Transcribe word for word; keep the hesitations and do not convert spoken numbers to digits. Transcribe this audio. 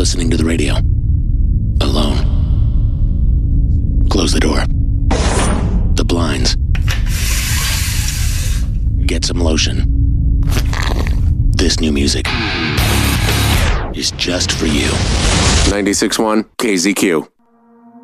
listening to the radio. Alone. Close the door. The blinds. Get some lotion. This new music is just for you. ninety-six point one K Z Q.